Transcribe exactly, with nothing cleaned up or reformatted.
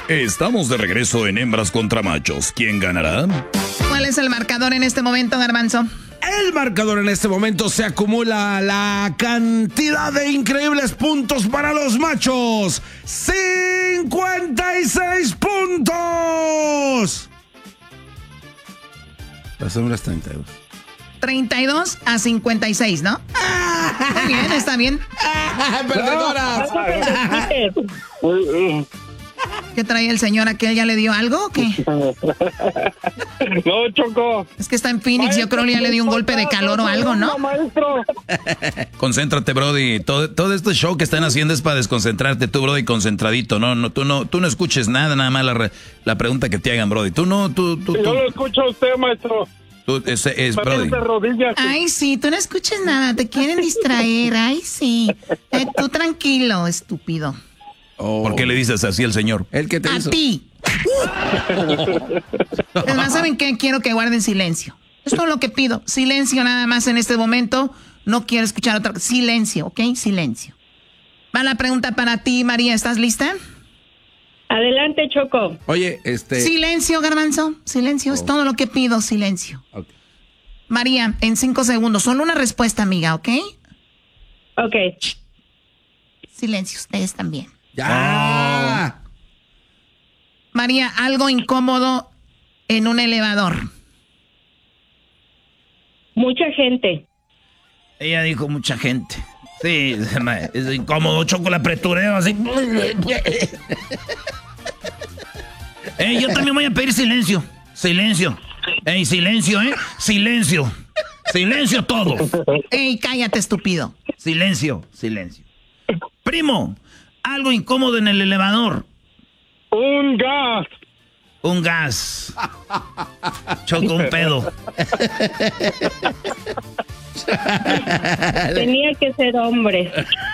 Estamos de regreso en Hembras contra Machos. ¿Quién ganará? ¿Cuál es el marcador en este momento, Garbanzo? El marcador en este momento se acumula la cantidad de increíbles puntos para los machos. cincuenta y seis puntos. Las hembras treinta y dos. treinta y dos a cincuenta y seis, ¿no? Está bien, está bien. ¡Perdedoras! ¿Qué trae el señor aquel? ¿Ya le dio algo o qué? No, Choco. Es que está en Phoenix, yo creo que ya le dio un golpe de calor o algo, ¿no? Maestro. Concéntrate, Brody. Todo, todo este show que están haciendo es para desconcentrarte. Tú, Brody, concentradito. No, no, tú no, tú no escuches nada, nada más la, re, la pregunta que te hagan, Brody. Tú no, tú, tú, tú. Yo lo escucho a usted, maestro. Tú, es, es Brody. Ay, sí, tú no escuches nada, te quieren distraer. Ay, sí. Eh, tú tranquilo, estúpido. Oh. ¿Por qué le dices así al señor? ¿El que te A hizo? ti. Además, ¿saben qué? Quiero que guarden silencio. Es todo lo que pido. Silencio nada más en este momento. No quiero escuchar otra cosa. Silencio, ¿ok? Silencio. Va la pregunta para ti, María. ¿Estás lista? Adelante, Choco. Oye, este... Silencio, Garbanzo. Silencio. Oh. Es todo lo que pido. Silencio. Okay. María, en cinco segundos. Solo una respuesta, amiga, ¿ok? Ok. Silencio. Ustedes también. ¡Ya! Oh. María, algo incómodo en un elevador. Mucha gente. Ella dijo mucha gente. Sí, es incómodo, Choco, la apretureo así. Ey, yo también voy a pedir silencio. Silencio. Ey, silencio, ¿eh? Silencio. Silencio todo. Ey, cállate, estúpido. Silencio, silencio. Primo, algo incómodo en el elevador. Un gas. Un gas. Choco, un pedo. Tenía que ser hombre.